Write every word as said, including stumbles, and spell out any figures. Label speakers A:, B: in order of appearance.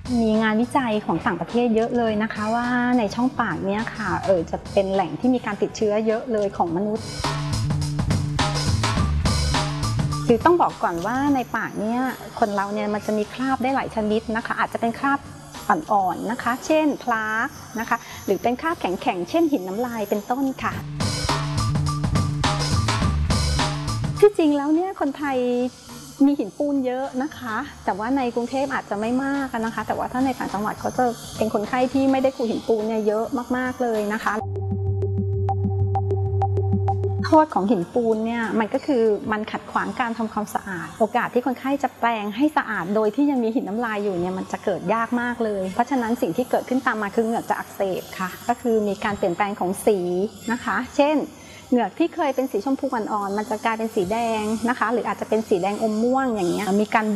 A: มีงานวิจัยของต่างประเทศเยอะเลยนะคะว่าในช่องปากเนี่ยค่ะเออจะเป็นแหล่งที่มีการติดเชื้อเยอะเลยของมนุษย์คือต้องบอกก่อนว่าในปากเนี่ยคนเราเนี่ยมันจะมีคราบได้หลายชนิดนะคะอาจจะเป็นคราบอ่อนๆนะคะเช่นพลาสนะคะหรือเป็นคราบแข็งๆเช่นหินน้ำลายเป็นต้นค่ะที่จริงแล้วเนี่ยคนไทยมีหินปูนเยอะนะคะแต่ว่าในกรุงเทพอาจจะไม่มากนะคะแต่ว่าถ้าในต่างจังหวัดเขาจะเป็นคนไข้ที่ไม่ได้ขูดหินปูนเนี่ยเยอะมากๆเลยนะคะโทษของหินปูนเนี่ยมันก็คือมันขัดขวางการทำความสะอาดโอกาสที่คนไข้จะแปลงให้สะอาดโดยที่ยังมีหินน้ำลายอยู่เนี่ยมันจะเกิดยากมากเลยเพราะฉะนั้นสิ่งที่เกิดขึ้นตามมาคือเหงือกจะอักเสบค่ะก็คือมีการเปลี่ยนแปลงของสีนะคะเช่นเหงือกที่เคยเป็นสีชมพูอ่อนๆมันจะกลายเป็นสีแดงนะคะหรืออาจจะเป็นสีแดงอมม่วงอย่างเงี้ยมีการ